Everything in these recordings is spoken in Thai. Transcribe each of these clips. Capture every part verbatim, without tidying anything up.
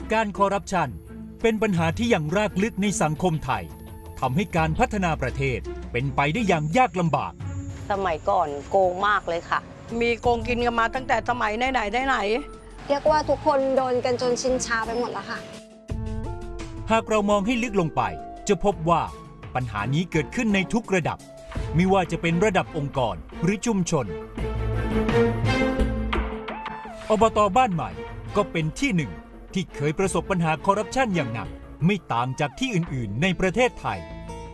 การคอร์รัปชันเป็นปัญหาที่ยังรากลึกในสังคมไทยทำให้การพัฒนาประเทศเป็นไปได้อย่างยากลำบากสมัยก่อนโกงมากเลยค่ะมีโกงกินกันมาตั้งแต่สมัยไหนไหนได้ไหนเรียกว่าทุกคนโดนกันจนชินชาไปหมดแล้วค่ะหากเรามองให้ลึกลงไปจะพบว่าปัญหานี้เกิดขึ้นในทุกระดับไม่ว่าจะเป็นระดับองค์กรหรือชุมชนอบต.บ้านใหม่ก็เป็นที่หนึ่งที่เคยประสบปัญหาคอร์รัปชันอย่างหนักไม่ต่างจากที่อื่นๆในประเทศไทย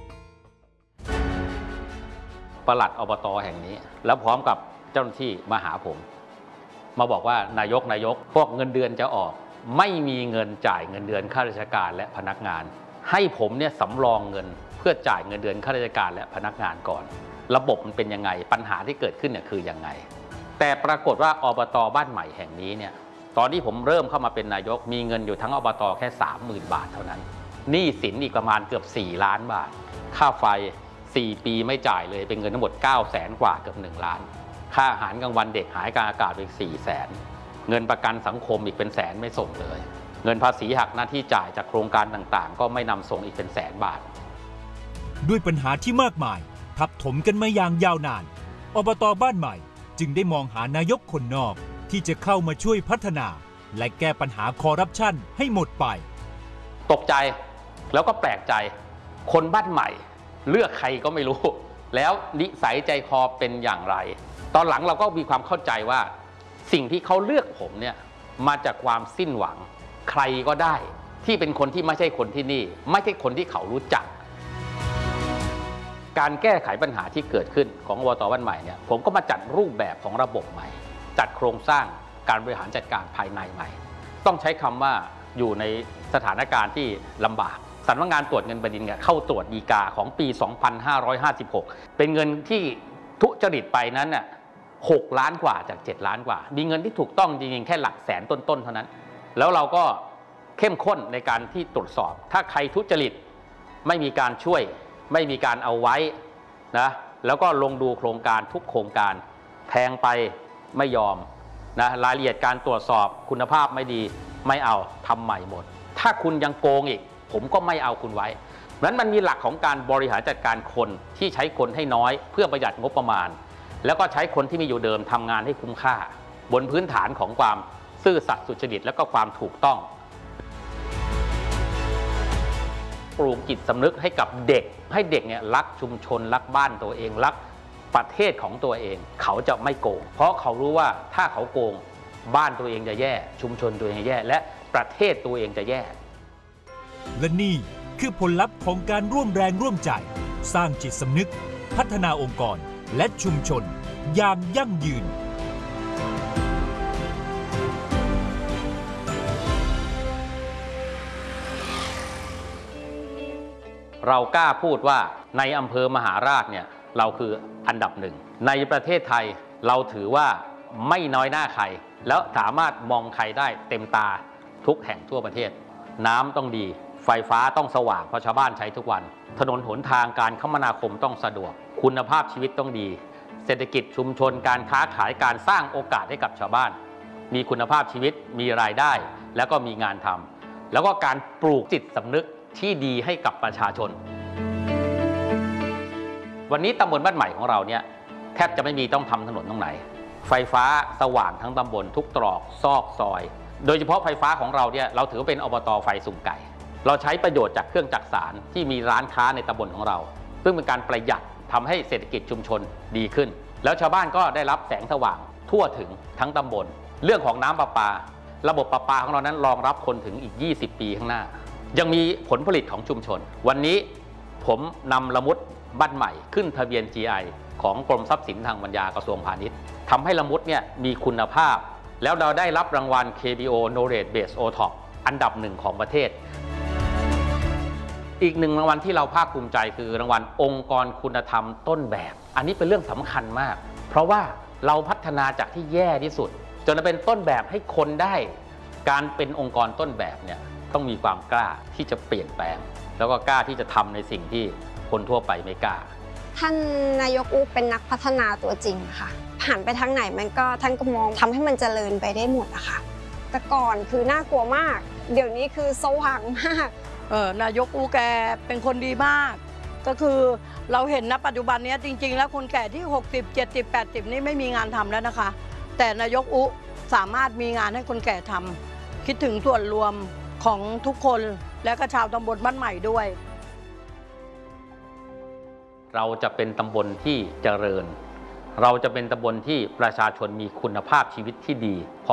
ปลัดอบต.แห่งนี้แล้วพร้อมกับเจ้าหน้าที่มาหาผมมาบอกว่านายกนายกพวกเงินเดือนจะออกไม่มีเงินจ่ายเงินเดือนข้าราชการและพนักงานให้ผมเนี่ยสำรองเงินเพื่อจ่ายเงินเดือนข้าราชการและพนักงานก่อนระบบมันเป็นยังไงปัญหาที่เกิดขึ้นเนี่ยคือยังไงแต่ปรากฏว่าอบต.บ้านใหม่แห่งนี้เนี่ยตอนที่ผมเริ่มเข้ามาเป็นนายกมีเงินอยู่ทั้งอบต.แค่ สามหมื่น บาทเท่านั้นหนี้สินอีกประมาณเกือบสี่ล้านบาทค่าไฟสี่ปีไม่จ่ายเลยเป็นเงินทั้งหมดเก้าแสนกว่าเกือบหนึ่งล้านค่าอาหารกลางวันเด็กหายกลางอากาศอีกสี่แสนเงินประกันสังคมอีกเป็นแสนไม่ส่งเลยเงินภาษีหักหน้าที่จ่ายจากโครงการต่างๆก็ไม่นำส่งอีกเป็นแสนบาทด้วยปัญหาที่มากมายทับถมกันมาอย่างยาวนานอบต.บ้านใหม่จึงได้มองหานายกคนนอกที่จะเข้ามาช่วยพัฒนาและแก้ปัญหาคอร์รัปชันให้หมดไปตกใจแล้วก็แปลกใจคนบ้านใหม่เลือกใครก็ไม่รู้แล้วนิสัยใจคอเป็นอย่างไรตอนหลังเราก็มีความเข้าใจว่าสิ่งที่เขาเลือกผมเนี่ยมาจากความสิ้นหวังใครก็ได้ที่เป็นคนที่ไม่ใช่คนที่นี่ไม่ใช่คนที่เขารู้จักการแก้ไขปัญหาที่เกิดขึ้นของอบต.บ้านใหม่เนี่ยผมก็มาจัดรูปแบบของระบบใหม่จัดโครงสร้างการบริหารจัดการภายในใหม่ต้องใช้คำว่าอยู่ในสถานการณ์ที่ลำบากสำนักงานตรวจเงินแผ่นดินเข้าตรวจฎีกาของปี สองพันห้าร้อยห้าสิบหก เป็นเงินที่ทุจริตไปนั้นน่ะหกล้านกว่าจากเจ็ดล้านกว่ามีเงินที่ถูกต้องจริงๆแค่หลักแสนต้นๆเท่านั้นแล้วเราก็เข้มข้นในการที่ตรวจสอบถ้าใครทุจริตไม่มีการช่วยไม่มีการเอาไว้นะแล้วก็ลงดูโครงการทุกโครงการแพงไปไม่ยอมนะรายละเอียดการตรวจสอบคุณภาพไม่ดีไม่เอาทำใหม่หมดถ้าคุณยังโกงอีกผมก็ไม่เอาคุณไว้นั้นมันมีหลักของการบริหารจัดการคนที่ใช้คนให้น้อยเพื่อประหยัดงบประมาณแล้วก็ใช้คนที่มีอยู่เดิมทำงานให้คุ้มค่าบนพื้นฐานของความซื่อสัตย์สุจริตและก็ความถูกต้องปลูกจิตสำนึกให้กับเด็กให้เด็กเนี่ยรักชุมชนรักบ้านตัวเองรักประเทศของตัวเองเขาจะไม่โกงเพราะเขารู้ว่าถ้าเขาโกงบ้านตัวเองจะแย่ชุมชนตัวเองจะแย่และประเทศตัวเองจะแย่และนี่คือผลลัพธ์ของการร่วมแรงร่วมใจสร้างจิตสำนึกพัฒนาองค์กรและชุมชนอย่างยั่งยืนเรากล้าพูดว่าในอำเภอมหาราชเนี่ยเราคืออันดับหนึ่งในประเทศไทยเราถือว่าไม่น้อยหน้าใครแล้วสามารถมองใครได้เต็มตาทุกแห่งทั่วประเทศน้ำต้องดีไฟฟ้าต้องสว่างเพราะชาวบ้านใช้ทุกวันถนนหนทางการคมนาคมต้องสะดวกคุณภาพชีวิตต้องดีเศรษฐกิจชุมชนการค้าขายการสร้างโอกาสให้กับชาวบ้านมีคุณภาพชีวิตมีรายได้แล้วก็มีงานทำแล้วก็การปลูกจิตสำนึกที่ดีให้กับประชาชนวันนี้ตำบลบ้านใหม่ของเราเนี่ยแทบจะไม่มีต้องทำถนนตรงไหนไฟฟ้าสว่างทั้งตำบลทุกตรอกซอกซอยโดยเฉพาะไฟฟ้าของเราเนี่ยเราถือว่าเป็นอบต.ไฟสุ่มไก่เราใช้ประโยชน์จากเครื่องจักสานที่มีร้านค้าในตำบลของเราซึ่งเป็นการประหยัดทำให้เศรษฐกิจชุมชนดีขึ้นแล้วชาวบ้านก็ได้รับแสงสว่างทั่วถึงทั้งตำบลเรื่องของน้ำประปาระบบประปาของเรานั้นรองรับคนถึงอีกยี่สิบปีข้างหน้ายังมีผลผลิตของชุมชนวันนี้ผมนำละมุดบ้านใหม่ขึ้นทะเบียน จี ไอ ของกรมทรัพย์สินทางปัญญากระทรวงพาณิชย์ทำให้ละมุดเนี่ยมีคุณภาพแล้วเราได้รับรางวัล เค บี โอ Knowledge Base โอ ท็อป อันดับหนึ่งของประเทศอีกหนึ่งรางวัลที่เราภาคภูมิใจคือรางวัลองค์กรคุณธรรมต้นแบบอันนี้เป็นเรื่องสำคัญมากเพราะว่าเราพัฒนาจากที่แย่ที่สุดจนเป็นต้นแบบให้คนได้การเป็นองค์กรต้นแบบเนี่ยต้องมีความกล้าที่จะเปลี่ยนแปลงแล้วก็กล้าที่จะทำในสิ่งที่คนทั่วไปไม่กล้าท่านนายกอูเป็นนักพัฒนาตัวจริงค่ะหันไปทางไหนมันก็ท่านก็มองทำให้มันเจริญไปได้หมดอะค่ะแต่ก่อนคือน่ากลัวมากเดี๋ยวนี้คือสว่างมากเออนายกอูแกเป็นคนดีมาก ก็คือเราเห็นณปัจจุบันนี้จริง ๆ แล้วคนแก่ที่ หกสิบ เจ็ดสิบ แปดสิบ นี่ไม่มีงานทำแล้วนะคะ แต่นายกอูสามารถมีงานให้คนแก่ทำคิดถึงส่วนรวมของทุกคนและก็ชาวตำบลบ้านใหม่ด้วยเราจะเป็นตำบลที่เจริญ เราจะเป็นตำบลที่ประชาชนมีคุณภาพชีวิตที่ดี